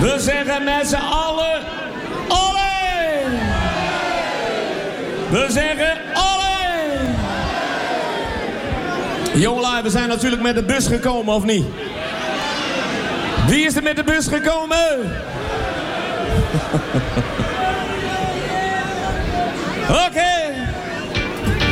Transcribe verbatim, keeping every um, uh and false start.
We zeggen met z'n allen, olé! We zeggen, olé! Jongelui, we zijn natuurlijk met de bus gekomen, of niet? Wie is er met de bus gekomen? Oké! Okay.